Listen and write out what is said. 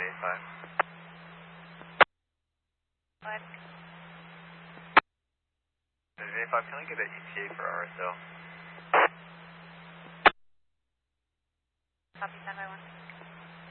A5. What? A5, can I get an ETA for RSL? Copy 10 by 1.